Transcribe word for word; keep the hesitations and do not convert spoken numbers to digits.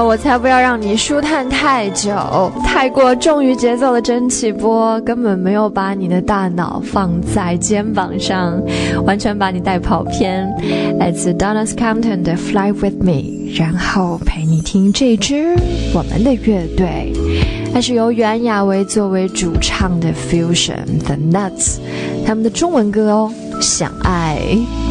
我才不要让你舒坦太久，太过重于节奏的蒸汽波根本没有把你的大脑放在肩膀上，完全把你带跑偏。来自 Donna Scampton 的 Fly With Me， 然后陪你听这支我们的乐队，它是由袁娅维作为主唱的 Fusion The Nuts， 他们的中文歌哦，想爱。